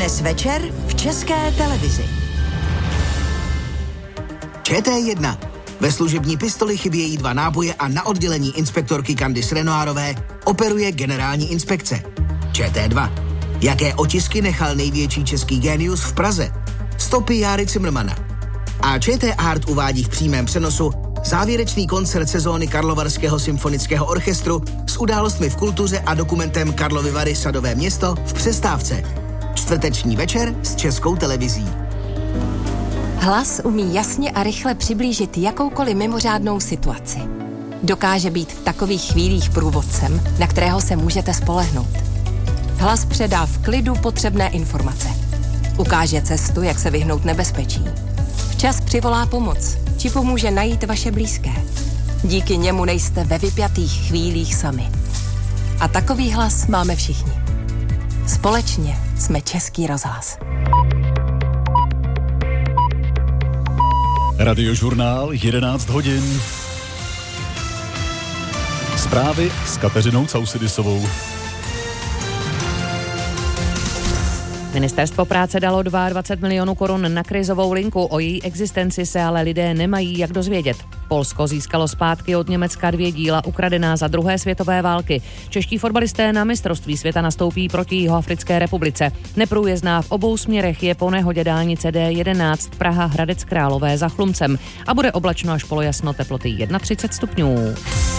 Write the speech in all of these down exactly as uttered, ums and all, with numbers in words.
Dnes večer v České televizi. Č T jedna. Ve služební pistoli chybějí dva náboje a na oddělení inspektorky Candice Renoirové operuje generální inspekce. Č T dva. Jaké otisky nechal největší český génius v Praze? Stopy Járy Cimrmana. A Č T Art uvádí v přímém přenosu závěrečný koncert sezóny Karlovarského symfonického orchestru s událostmi v kultuře a dokumentem Karlovy Vary Sadové město v přestávce. Čtvrteční večer s Českou televizí. Hlas umí jasně a rychle přiblížit jakoukoliv mimořádnou situaci. Dokáže být v takových chvílích průvodcem, na kterého se můžete spolehnout. Hlas předá v klidu potřebné informace. Ukáže cestu, jak se vyhnout nebezpečí. Včas přivolá pomoc, či pomůže najít vaše blízké. Díky němu nejste ve vypjatých chvílích sami. A takový hlas máme všichni. Společně jsme Český rozhlas. Radiožurnál jedenáct hodin. Zprávy s Kateřinou Causidisovou. Ministerstvo práce dalo dvacet dva milionů korun na krizovou linku, o její existenci se ale lidé nemají jak dozvědět. Polsko získalo zpátky od Německa dvě díla ukradená za druhé světové války. Čeští fotbalisté na mistrovství světa nastoupí proti Jihoafrické republice. Neprůjezdná v obou směrech je po nehodě dálnice D jedenáct Praha Hradec Králové za Chlumcem a bude oblačno až polojasno, teploty třicet jedna stupňů.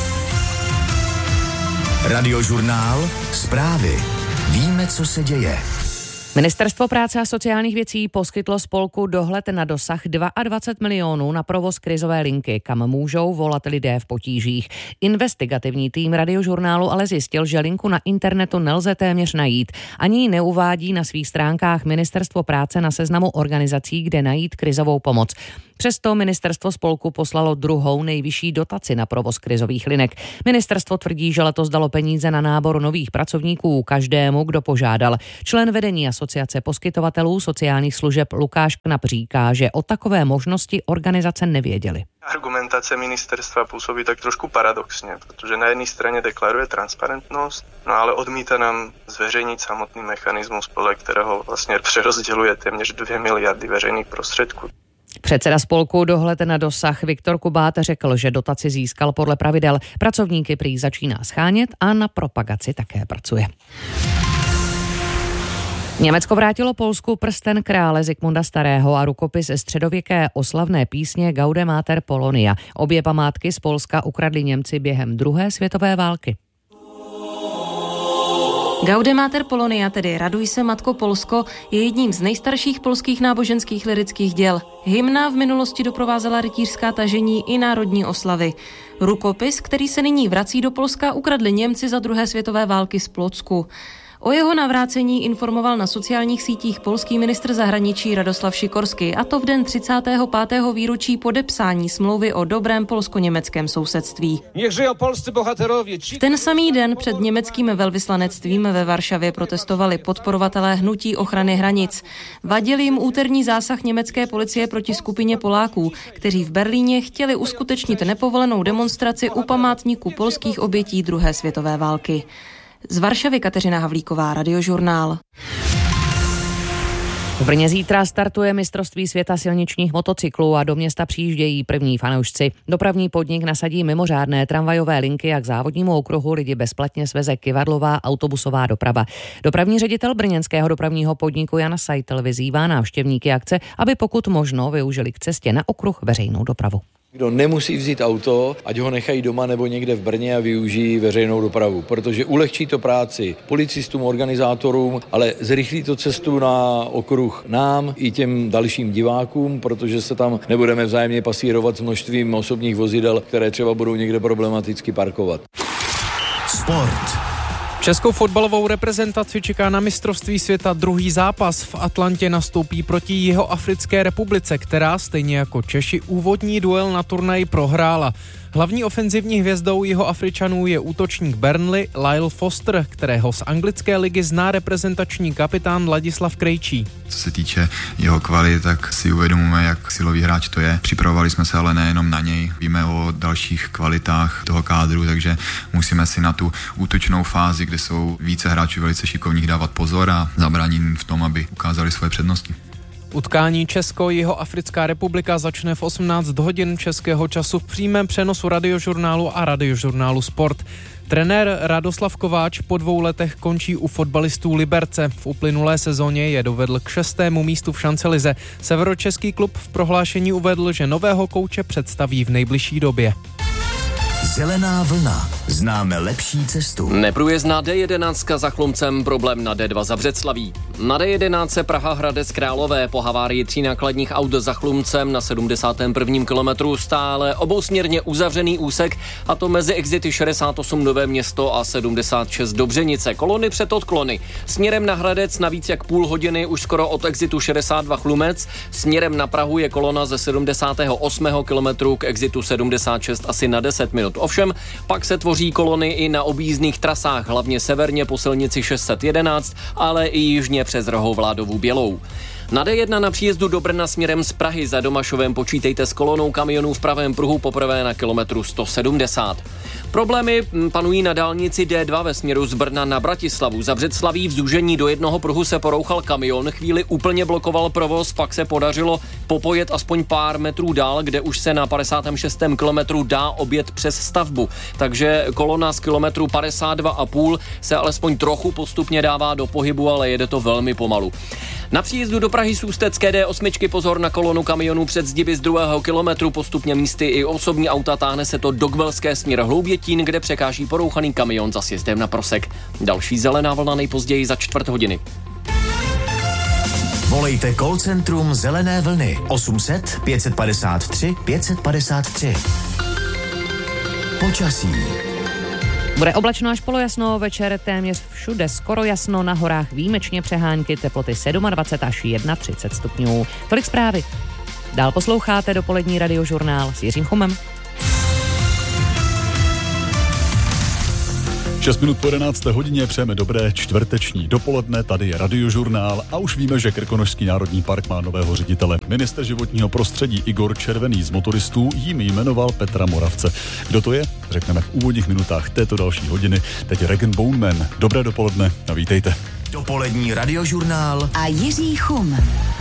Radiožurnál, zprávy. Víme, co se děje. Ministerstvo práce a sociálních věcí poskytlo spolku Dohled na dosah dvacet dva milionů na provoz krizové linky, kam můžou volat lidé v potížích. Investigativní tým Radiožurnálu ale zjistil, že linku na internetu nelze téměř najít. Ani ji neuvádí na svých stránkách Ministerstvo práce na seznamu organizací, kde najít krizovou pomoc. Přesto ministerstvo spolku poslalo druhou nejvyšší dotaci na provoz krizových linek. Ministerstvo tvrdí, že letos dalo peníze na nábor nových pracovníků každému, kdo požádal. Člen vedení Asociace poskytovatelů sociálních služeb Lukáš Knap říká, že o takové možnosti organizace nevěděli. Argumentace ministerstva působí tak trošku paradoxně, protože na jedné straně deklaruje transparentnost, no ale odmítá nám zveřejnit samotný mechanismus, podle kterého vlastně přerozděluje téměř dvě miliardy veřejných prostředků. Předseda spolku Dohled na dosah Viktor Kubát řekl, že dotaci získal podle pravidel. Pracovníky prý začíná schánět a na propagaci také pracuje. Německo vrátilo Polsku prsten krále Zikmunda Starého a rukopis středověké oslavné písně Gaude Mater Polonia. Obě památky z Polska ukradli Němci během druhé světové války. Gaude Mater Polonia, tedy Raduj se, Matko Polsko, je jedním z nejstarších polských náboženských lyrických děl. Hymna v minulosti doprovázela rytířská tažení i národní oslavy. Rukopis, který se nyní vrací do Polska, ukradli Němci za druhé světové války z Plocku. O jeho navrácení informoval na sociálních sítích polský ministr zahraničí Radoslav Sikorski, a to v den třicátého pátého výročí podepsání smlouvy o dobrém polsko-německém sousedství. V ten samý den před německým velvyslanectvím ve Varšavě protestovali podporovatelé hnutí ochrany hranic. Vadil jim úterní zásah německé policie proti skupině Poláků, kteří v Berlíně chtěli uskutečnit nepovolenou demonstraci u památníku polských obětí druhé světové války. Z Varšavy Kateřina Havlíková, Radiožurnál. V Brně zítra startuje mistrovství světa silničních motocyklů a do města přijíždějí první fanoušci. Dopravní podnik nasadí mimořádné tramvajové linky a k závodnímu okruhu lidi bezplatně sveze kyvadlová autobusová doprava. Dopravní ředitel brněnského dopravního podniku Jan Sajtl vyzývá návštěvníky akce, aby pokud možno využili k cestě na okruh veřejnou dopravu. Kdo nemusí vzít auto, ať ho nechají doma nebo někde v Brně a využijí veřejnou dopravu, protože ulehčí to práci policistům, organizátorům, ale zrychlí to cestu na okruh nám i těm dalším divákům, protože se tam nebudeme vzájemně pasírovat s množstvím osobních vozidel, které třeba budou někde problematicky parkovat. Sport. Českou fotbalovou reprezentaci čeká na mistrovství světa druhý zápas. V Atlantě nastoupí proti Jihoafrické republice, která stejně jako Češi úvodní duel na turnaji prohrála. Hlavní ofenzivní hvězdou Jihoafričanů je útočník Burnley Lyle Foster, kterého z anglické ligy zná reprezentační kapitán Ladislav Krejčí. Co se týče jeho kvalit, tak si uvědomujeme, jak silový hráč to je. Připravovali jsme se ale nejenom na něj, víme o dalších kvalitách toho kádru, takže musíme si na tu útočnou fázi, kde jsou více hráčů velice šikovných, dávat pozor a zabránit v tom, aby ukázali svoje přednosti. Utkání Česko-Jihoafrická republika začne v osmnáct hodin českého času v přímém přenosu Radiožurnálu a Radiožurnálu Sport. Trenér Radoslav Kováč po dvou letech končí u fotbalistů Liberce. V uplynulé sezóně je dovedl k šestému místu v šancelize. Severočeský klub v prohlášení uvedl, že nového kouče představí v nejbližší době. Zelená vlna. Známe lepší cestu. Neprůjezdná D jedenáct za Chlumcem, problém na D dva za Břeclaví. Na D jedenáct Praha Hradec Králové po havárii tří nákladních aut za Chlumcem na sedmdesátém prvním kilometru stále obousměrně uzavřený úsek, a to mezi exity šedesát osm Nové Město a sedmdesát šest Dobřenice. Kolony před odklony. Směrem na Hradec na víc jak půl hodiny už skoro od exitu šedesát dva Chlumec. Směrem na Prahu je kolona ze sedmdesátého osmého kilometru k exitu sedmdesát šest asi na deset minut. Ovšem, pak se tvoří kolony i na objízdných trasách, hlavně severně po silnici šest set jedenáct, ale i jižně přes Rohovládovu Bělou. Na D jedna na příjezdu do Brna směrem z Prahy za Domašovem počítejte s kolonou kamionů v pravém pruhu poprvé na kilometru sto sedmdesát. Problémy panují na dálnici D dva ve směru z Brna na Bratislavu. Za Břeclaví v zúžení do jednoho pruhu se porouchal kamion, chvíli úplně blokoval provoz, pak se podařilo popojet aspoň pár metrů dál, kde už se na padesátém šestém kilometru dá objet přes stavbu. Takže kolona z kilometru padesát dva a půl se alespoň trochu postupně dává do pohybu, ale jede to velmi pomalu. Na příjezdu do Prahy z Ústecké D osm pozor na kolonu kamionů před zdiby z druhého kilometru, postupně místy i osobní auta, táhne se to do Gvelské směr Hloubětín, kde překáží porouchaný kamion za sjezdem na Prosek. Další zelená vlna nejpozději za čtvrt hodiny. Volejte call centrum Zelené vlny osm set pět padesát tři pět padesát tři. Počasí. Bude oblačno až polojasno, večer téměř všude skoro jasno, na horách výjimečně přehánky, teploty dvacet sedm až třicet jedna stupňů. Tolik zprávy. Dál posloucháte dopolední Radiožurnál s Jiřím Chumem. šest minut po jedenácté hodině přejeme dobré čtvrteční dopoledne, tady je Radiožurnál a už víme, že Krkonošský národní park má nového ředitele. Ministr životního prostředí Igor Červený z motoristů jím jmenoval Petra Moravce. Kdo to je? Řekneme v úvodních minutách této další hodiny. Teď Regan Bowman. Dobré dopoledne a vítejte. Dopolední Radiožurnál a Jiří Chum.